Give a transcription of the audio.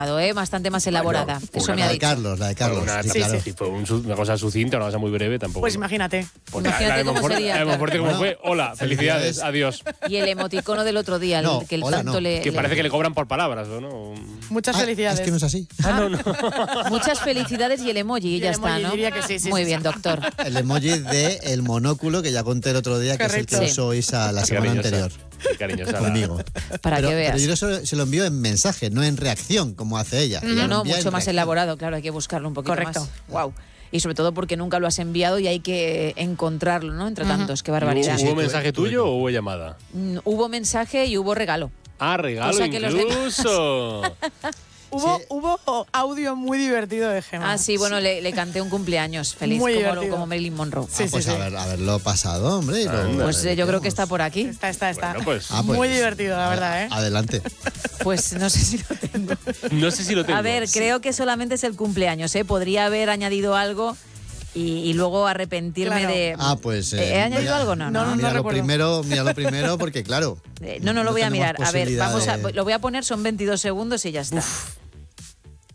bastante más elaborada. Bueno, eso me ha La de dicho. Carlos, claro. Si fue una cosa sucinta, una cosa muy breve, tampoco. Pues imagínate. Pues Imagínate cómo sería, La de Monforte claro. como fue, hola, felicidades, adiós. Y el emoticono del otro día, No, que el hola, tanto no. le... Que parece que le cobran por palabras, ¿no? Muchas felicidades. Es que no es así. Muchas felicidades y el emoji, y Y ya el está, emoji, ¿no? diría que sí, Muy sí, bien, sí. doctor. El emoji de el monóculo que ya conté el otro día, que Correcto. es el que usó Isa la Qué semana cariñosa. anterior Qué cariñosa. conmigo. Para pero, que veas. Pero yo se lo envío en mensaje, no en reacción, como hace ella. Ella lo No, envía en mucho más reacción. elaborado, claro, hay que buscarlo un poquito Correcto. más. Wow. Y sobre todo porque nunca lo has enviado y hay que encontrarlo, ¿no? Entre tantos, qué barbaridad. ¿Hubo mensaje tuyo o hubo llamada? Hubo mensaje y hubo regalo. Ah, regalo Cosa que los demás- incluso. Hubo audio muy divertido de Gemma. Ah, sí, bueno, le canté un cumpleaños feliz, Muy como, divertido. como Marilyn Monroe. Sí, Pues sí. haberlo pasado, hombre. y lo- Anda. Pues yo creo que está por aquí. Está. Bueno, pues. Pues, Muy divertido, la verdad, ¿eh? Adelante. Pues no sé si lo tengo. No sé si lo tengo. A ver, creo que solamente es el cumpleaños, ¿eh? Podría haber añadido algo y luego arrepentirme Claro. de... Pues. ¿He añadido algo? No. Mira lo recuerdo. primero, porque claro. No lo voy a tenemos mirar. A ver, posibilidad de- lo voy a poner, son 22 segundos y ya está.